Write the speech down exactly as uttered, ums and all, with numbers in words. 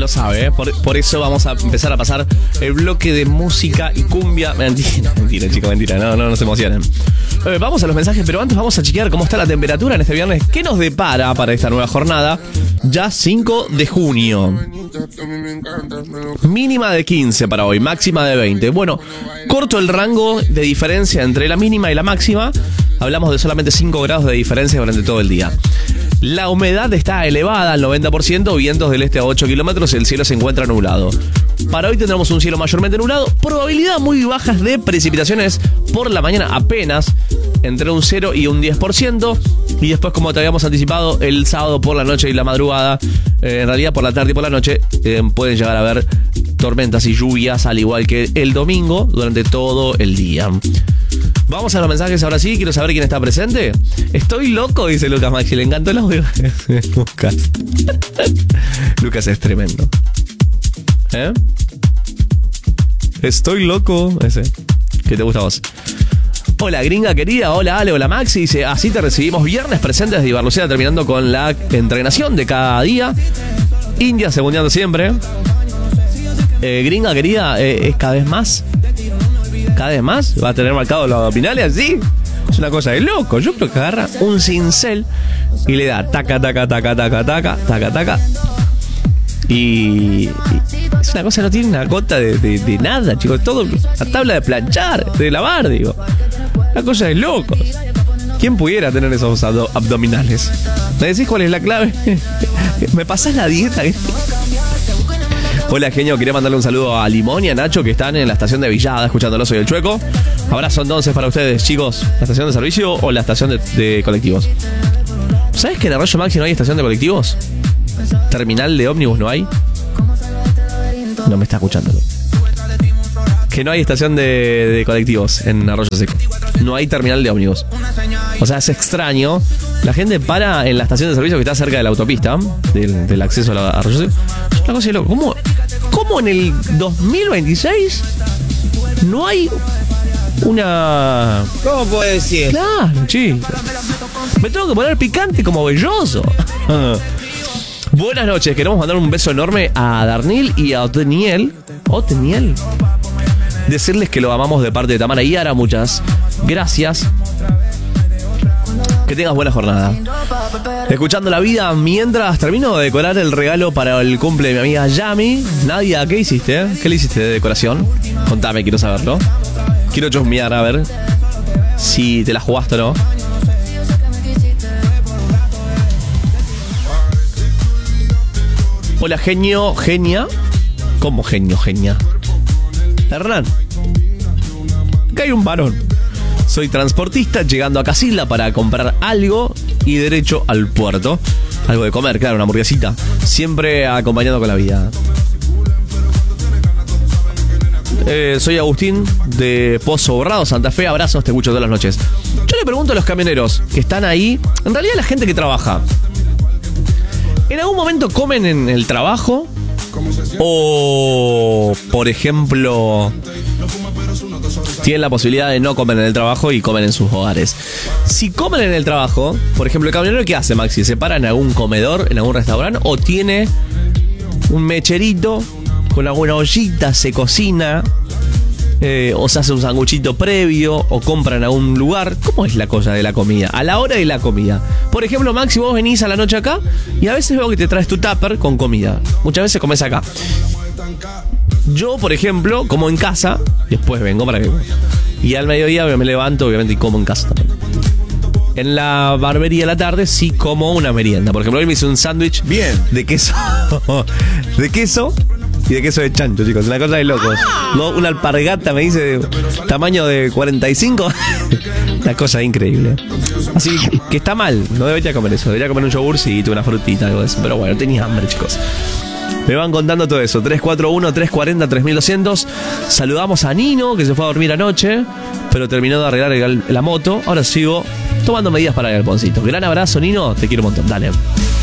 sabe, ¿eh? Por, por eso vamos a empezar a pasar el bloque de música y cumbia. Mentira, mentira, chicos, mentira. No, no, no se emocionen. Eh, vamos a los mensajes, pero antes vamos a chequear cómo está la temperatura en este viernes. ¿Qué nos depara para esta nueva jornada? Ya cinco de junio. Mínima de quince para hoy, máxima de veinte. Bueno, corto el rango de diferencia entre la mínima y la máxima. Hablamos de solamente cinco grados de diferencia durante todo el día. La humedad está elevada al noventa por ciento, vientos del este a ocho kilómetros, el cielo se encuentra nublado. Para hoy tendremos un cielo mayormente nublado, probabilidad muy bajas de precipitaciones por la mañana apenas, entre un cero y un diez por ciento. Y después, como te habíamos anticipado, el sábado por la noche y la madrugada, eh, en realidad por la tarde y por la noche, eh, pueden llegar a haber tormentas y lluvias, al igual que el domingo, durante todo el día. Vamos a los mensajes ahora sí, quiero saber quién está presente. Estoy loco, dice Lucas Maxi, le encantó el audio. Lucas. Lucas es tremendo. ¿Eh? Estoy loco. Ese. ¿Qué te gusta a vos? Hola, gringa querida. Hola, Ale. Hola, Maxi. Dice, así te recibimos viernes presentes de Ibarlucea, terminando con la entrenación de cada día. India segundeando siempre. Eh, gringa querida, eh, es cada vez más. Cada vez más. Va a tener marcado los abdominales así. Es una cosa de loco. Yo creo que agarra un cincel y le da taca, taca, taca, taca, taca, taca, taca. Y, y es una cosa, no tiene una gota de, de, de nada, chicos. Todo la tabla de planchar, de lavar, digo. Una cosa de locos. ¿Quién pudiera tener esos abdo- abdominales? ¿Me decís cuál es la clave? ¿Me pasás la dieta? Hola, genio. Quería mandarle un saludo a Limón y a Nacho, que están en la estación de Villada escuchándolo. Soy el Chueco. Abrazo entonces para ustedes, chicos. ¿La estación de servicio o la estación de, de colectivos? ¿Sabes que en Arroyo Maxi no hay estación de colectivos? Terminal de ómnibus no hay. No me está escuchando. Que no hay estación de, de colectivos en Arroyo Seco. No hay terminal de ómnibus. O sea, es extraño. La gente para en la estación de servicio que está cerca de la autopista, del, del acceso a la Arroyo Seco. Es una cosa de loco. ¿Cómo, ¿Cómo en el dos mil veintiséis no hay una... ¿Cómo puede decir? Claro, chico. Me tengo que poner picante como velloso. Buenas noches, queremos mandar un beso enorme a Darnil y a Oteniel. Oteniel. Decirles que lo amamos de parte de Tamara y Ara. Muchas gracias. Que tengas buena jornada. Escuchando la vida mientras termino de decorar el regalo para el cumple de mi amiga Yami. Nadia, ¿qué hiciste? ¿Qué le hiciste de decoración? Contame, quiero saberlo. Quiero chusmear a ver si te la jugaste o no. Hola, genio, genia. ¿Cómo genio, genia? Hernán. Acá hay un varón. Soy transportista llegando a Casilda para comprar algo y derecho al puerto. Algo de comer, claro, una hamburguesita. Siempre acompañado con la vida. Eh, soy Agustín de Pozo Borrado, Santa Fe. Abrazos, te escucho todas las noches. Yo le pregunto a los camioneros que están ahí, en realidad la gente que trabaja, ¿en algún momento comen en el trabajo? O, por ejemplo, tienen la posibilidad de no comer en el trabajo y comen en sus hogares. Si comen en el trabajo, por ejemplo, el camionero, ¿qué hace, Maxi? ¿Se para en algún comedor, en algún restaurante? ¿O tiene un mecherito con alguna ollita, se cocina? Eh, o se hace un sanguchito previo, o compran a un lugar. ¿Cómo es la cosa de la comida? A la hora de la comida. Por ejemplo, Maxi, vos venís a la noche acá y a veces veo que te traes tu tupper con comida. Muchas veces comes acá. Yo, por ejemplo, como en casa, después vengo para que... Y al mediodía me levanto, obviamente, y como en casa también. En la barbería de la tarde sí como una merienda. Por ejemplo, hoy me hice un sándwich de queso. De queso y de queso de chancho, chicos. Una cosa de locos. No, una alpargata me dice de tamaño de cuarenta y cinco. Una cosa increíble. Así que está mal. No debería comer eso. Debería comer un yogurcito, una frutita, algo de eso. Pero bueno, tenía hambre, chicos. Me van contando todo eso. tres cuatro uno, tres cuatro cero, tres mil doscientos. Saludamos a Nino, que se fue a dormir anoche, pero terminó de arreglar el, la moto. Ahora sigo tomando medidas para el galponcito. Gran abrazo, Nino. Te quiero un montón. Dale.